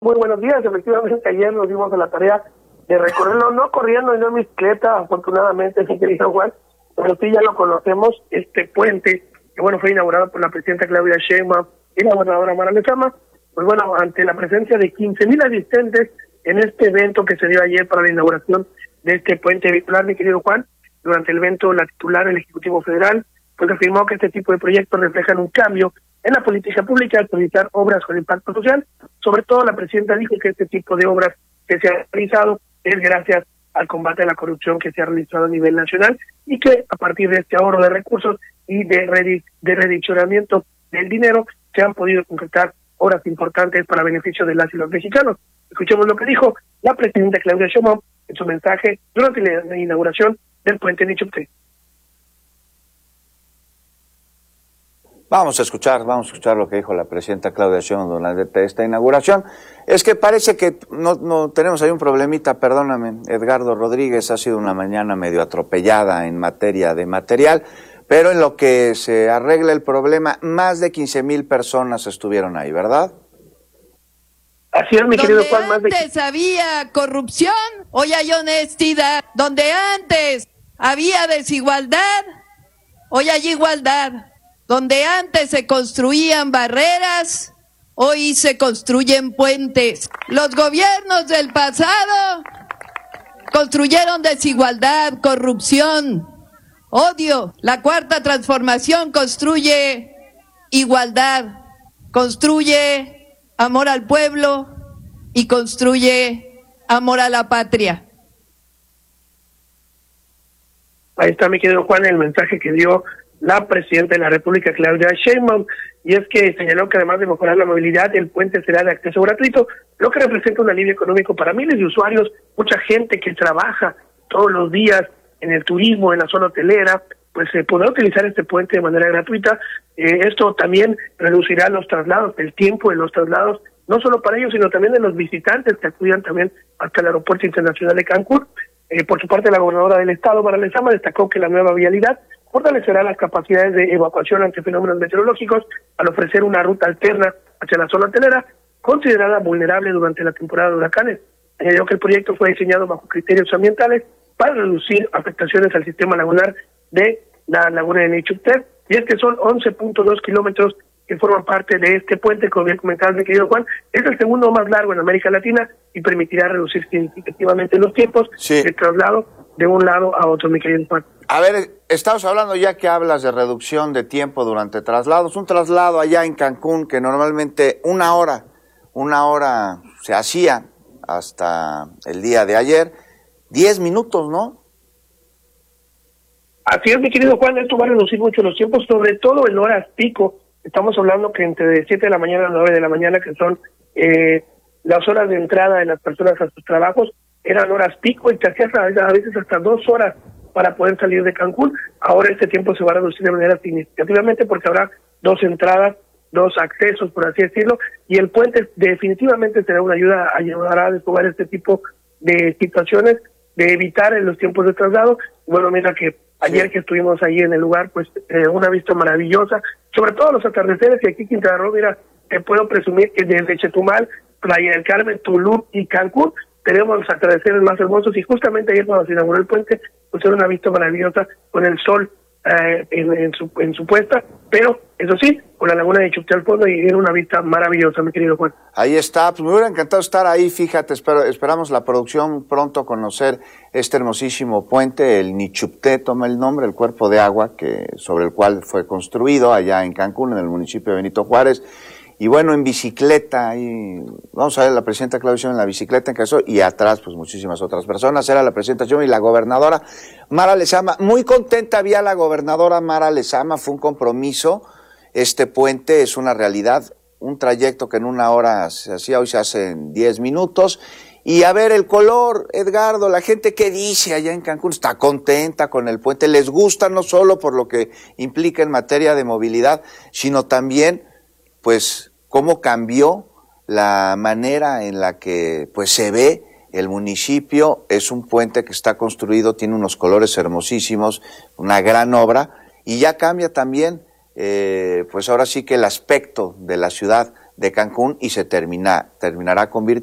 Muy buenos días. Efectivamente, ayer nos dimos a la tarea de recorrerlo, no corriendo y no en bicicleta, afortunadamente, mi querido Juan, pero sí ya lo conocemos, este puente, que bueno, fue inaugurado por la presidenta Claudia Sheinbaum y la gobernadora Mara Lezama. Pues bueno, ante la presencia de 15,000 asistentes en este evento que se dio ayer para la inauguración de este puente vehicular, mi querido Juan, durante el evento, la titular del Ejecutivo Federal, pues afirmó que este tipo de proyectos reflejan un cambio en la política pública al priorizar obras con impacto social. Sobre todo, la presidenta dijo que este tipo de obras que se han realizado es gracias al combate a la corrupción que se ha realizado a nivel nacional y que a partir de este ahorro de recursos y de redireccionamiento del dinero se han podido concretar obras importantes para beneficio de las y los mexicanos. Escuchemos lo que dijo la presidenta Claudia Sheinbaum en su mensaje durante la inauguración del puente Nichupté. Vamos a escuchar lo que dijo la presidenta Claudia Sheinbaum durante esta inauguración. Es que parece que no tenemos ahí un problemita, perdóname, Edgardo Rodríguez, ha sido una mañana medio atropellada en materia de material, pero en lo que se arregla el problema, más de 15,000 personas estuvieron ahí, ¿verdad? Así es, mi querido Juan, más de... Donde antes había corrupción, hoy hay honestidad. Donde antes había desigualdad, hoy hay igualdad. Donde antes se construían barreras, hoy se construyen puentes. Los gobiernos del pasado construyeron desigualdad, corrupción, odio. La Cuarta Transformación construye igualdad, construye amor al pueblo y construye amor a la patria. Ahí está, mi querido Juan, el mensaje que dio la presidenta de la República, Claudia Sheinbaum, y es que señaló que además de mejorar la movilidad, el puente será de acceso gratuito, lo que representa un alivio económico para miles de usuarios, mucha gente que trabaja todos los días en el turismo, en la zona hotelera, pues se podrá utilizar este puente de manera gratuita. Esto también reducirá los traslados, el tiempo de los traslados, no solo para ellos, sino también de los visitantes que acudan también hasta el Aeropuerto Internacional de Cancún. Por su parte, la gobernadora del estado, Mara Lezama, destacó que la nueva vialidad fortalecerá las capacidades de evacuación ante fenómenos meteorológicos al ofrecer una ruta alterna hacia la zona hotelera, considerada vulnerable durante la temporada de huracanes. Añadió que el proyecto fue diseñado bajo criterios ambientales para reducir afectaciones al sistema lagunar de la laguna de Nichupté, y es que son 11.2 kilómetros que forman parte de este puente, como bien comentaba mi querido Juan, es el segundo más largo en América Latina y permitirá reducir significativamente los tiempos de traslado de un lado a otro, mi querido Juan. A ver, estamos hablando, ya que hablas de reducción de tiempo durante traslados, un traslado allá en Cancún que normalmente una hora se hacía hasta el día de ayer, 10 minutos, ¿no? Así es, mi querido Juan, esto va a reducir mucho los tiempos, sobre todo en horas pico. Estamos hablando que entre 7 de la mañana a 9 de la mañana, que son las horas de entrada de las personas a sus trabajos, eran horas pico y te hacías a veces hasta 2 horas para poder salir de Cancún. Ahora este tiempo se va a reducir de manera significativamente porque habrá 2 entradas, 2 accesos, por así decirlo, y el puente definitivamente será una ayudará a desfogar este tipo de situaciones, de evitar en los tiempos de traslado. Bueno, mira que ayer que estuvimos ahí en el lugar, pues una vista maravillosa, sobre todo los atardeceres, y aquí Quintana Roo, mira, te puedo presumir que desde Chetumal, Playa del Carmen, Tulum y Cancún tenemos los atardeceres más hermosos, y justamente ayer cuando se inauguró el puente, pues era una vista maravillosa con el sol en su puesta, pero eso sí, con la laguna de Nichupté al fondo, y era una vista maravillosa, mi querido Juan. Ahí está, pues me hubiera encantado estar ahí, fíjate, esperamos la producción pronto conocer este hermosísimo puente, el Nichupté toma el nombre, el cuerpo de agua sobre el cual fue construido allá en Cancún, en el municipio de Benito Juárez. Y bueno, en bicicleta, ahí vamos a ver la presidenta Claudia Sheinbaum en la bicicleta en caso, y atrás pues muchísimas otras personas. Era la presidenta Sheinbaum y la gobernadora Mara Lezama. Muy contenta había la gobernadora Mara Lezama, fue un compromiso. Este puente es una realidad, un trayecto que en una hora se hacía, hoy se hace en 10 minutos. Y a ver el color, Edgardo, la gente que dice allá en Cancún está contenta con el puente, les gusta no solo por lo que implica en materia de movilidad, sino también pues cómo cambió la manera en la que pues se ve el municipio. Es un puente que está construido, tiene unos colores hermosísimos, una gran obra, y ya cambia también pues ahora sí que el aspecto de la ciudad de Cancún y se terminará convirtiendo